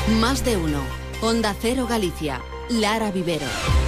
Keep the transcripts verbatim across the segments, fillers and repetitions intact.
Más de uno. Onda Cero Galicia. Lara Vivero.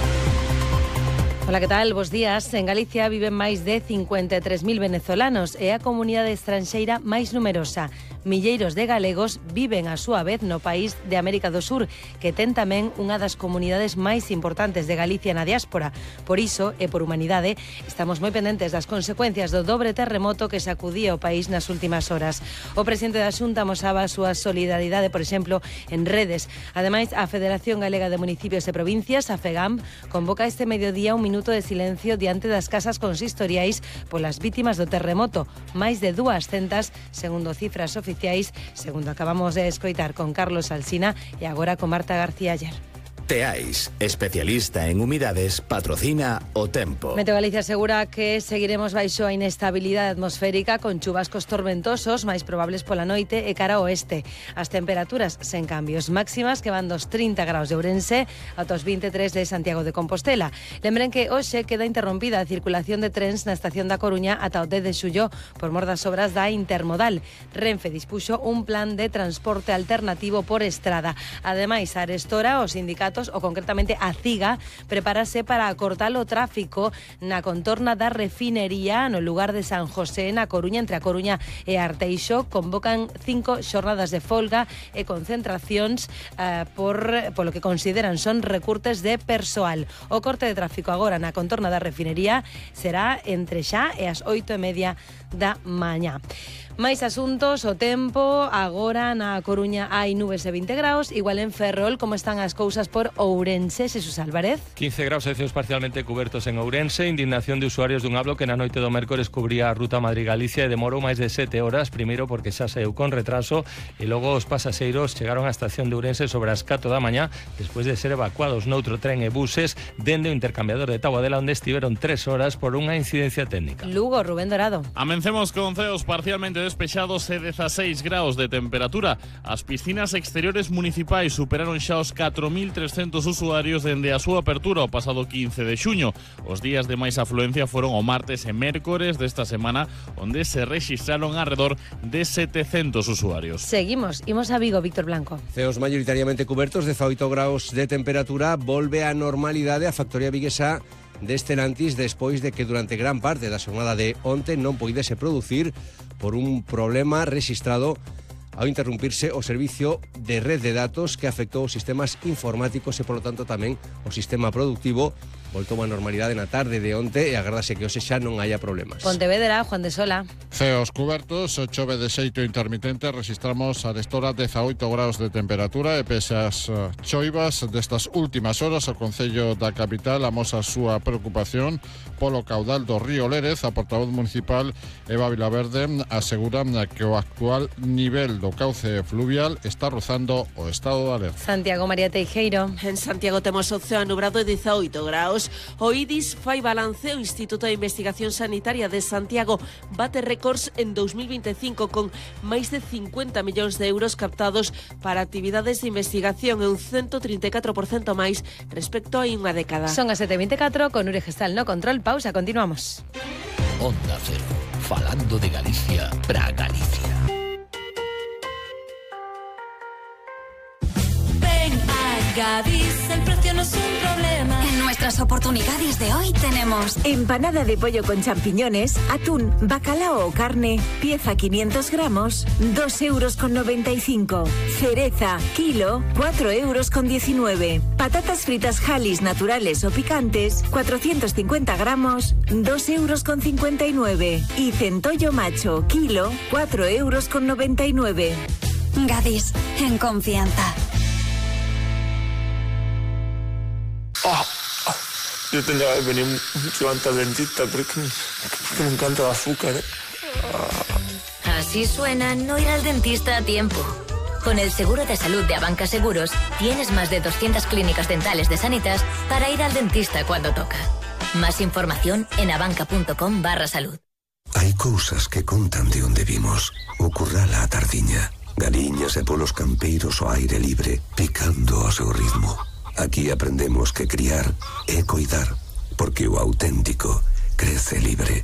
Ola, que tal? Bos días. En Galicia viven máis de cincuenta e tres mil venezolanos e a comunidade estranxeira máis numerosa. Milleiros de galegos viven a súa vez no país de América do Sur, que ten tamén unha das comunidades máis importantes de Galicia na diáspora. Por iso, e por humanidade, estamos moi pendentes das consecuencias do dobre terremoto que sacudía o país nas últimas horas. O presidente da Xunta amosaba a súa solidaridade, por exemplo, en redes. Ademais, a Federación Galega de Municipios e Provincias, a FEGAM, convoca este mediodía un minuto de silencio diante das casas consistoriais polas vítimas do terremoto, máis de duascentas, segundo cifras oficiais, segundo acabamos de escoitar con Carlos Alsina e agora con Marta García ayer. Teais, especialista en humidades, patrocina o tempo. Meteo Galicia asegura que seguiremos baixo a inestabilidade atmosférica con chubascos tormentosos máis probables pola noite e cara ao oeste. As temperaturas sen cambios máximas que van dos trinta graus de Ourense ata os vinte e tres de Santiago de Compostela. Lembren que hoxe queda interrompida a circulación de trens na estación da Coruña ata o dez de xullo por mor das obras da Intermodal. Renfe dispuxo un plan de transporte alternativo por estrada. Ademais, a Arestora, os sindicatos o concretamente a CIGA, prepárase para acortar o tráfico na contorna da refinería no lugar de San José, na Coruña, entre a Coruña e Arteixo. Convocan cinco xornadas de folga e concentracións uh, por polo que consideran son recurtes de persoal. O corte de tráfico agora na contorna da refinería será entre xa e as oito e media da mañá. Máis asuntos, o tempo. Agora na Coruña hai nubes e vinte graus, igual en Ferrol. Como están as cousas por Ourense, Xesús Álvarez? quince graus e ceos parcialmente cubertos en Ourense. Indignación de usuarios dun hablo que na noite do mércores cubría a ruta Madrid-Galicia e demorou máis de sete horas, primeiro porque xa saíu con retraso e logo os pasaxeiros chegaron á estación de Ourense sobre as catro da mañá despois de ser evacuados noutro tren e buses dende o intercambiador de Taboadela, onde estiveron tres horas por unha incidencia técnica. Lugo, Rubén Dorado. Amencemos con ceos parcialmente despexados e dezaseis graus de temperatura. As piscinas exteriores municipais superaron xa os catro mil trescentos usuarios dende a súa apertura o pasado quince de xuño. Os días de máis afluencia foron o martes e mércores desta semana, onde se rexistraron alrededor de setecentos usuarios. Seguimos, imos a Vigo, Víctor Blanco. Ceos maioritariamente cubertos, dezaoito graus de temperatura. Volve a normalidade a factoría viguesa de Stellantis despois de que durante gran parte da xornada de onte non poidese producir por un problema rexistrado ao interrumpirse o servicio de red de datos que afectou os sistemas informáticos e, polo tanto, tamén o sistema productivo. Voltou a normalidade na tarde de onte e agardase que hoxe xa non haya problemas. Pontevedra, Juan de Sola. Ceos cubertos, chove de xeito intermitente, registramos a destora dezaoito graus de temperatura e pese as choivas destas últimas horas o Concello da Capital amosa a súa preocupación polo caudal do río Lérez. A portavoz municipal Eva Vilaverde asegura que o actual nivel do cauce fluvial está rozando o estado de alerta. Santiago, María Teijeiro. En Santiago temos o ceo nubrado de dezaoito graus. O I D I S fai balance. O Instituto de Investigación Sanitaria de Santiago bate récords en dos mil veinticinco con máis de cincuenta millóns de euros captados para actividades de investigación e un ciento trinta e catro por cento máis respecto a unha década. Son as sete e vinte e catro con Ure Gestal no control. Pausa, continuamos. Onda Cero, falando de Galicia pra Galicia. Gadis, el precio no es un problema. En nuestras oportunidades de hoy tenemos empanada de pollo con champiñones, atún, bacalao o carne, pieza quinientos gramos, dos euros con noventa y cinco. Cereza, kilo, cuatro euros con diecinueve. Patatas fritas Halis naturales o picantes, cuatrocientos cincuenta gramos, dos euros con cincuenta y nueve. Y centollo macho, kilo, cuatro euros con noventa y nueve. Gadis, en confianza. Oh, oh, yo tendría que venir mucho antes al dentista porque, porque me encanta el azúcar. ¿eh? Oh. Así suena no ir al dentista a tiempo. Con el seguro de salud de Abanca Seguros tienes más de doscientas clínicas dentales de Sanitas para ir al dentista cuando toca. Más información en abanca.com barra salud. Hai cousas que contan de onde vimos. O curral á tardiña. Galiñas e polos campeiros ao aire libre, picando ao seu ritmo. Aquí aprendemos que criar é coidar, porque o auténtico crece libre.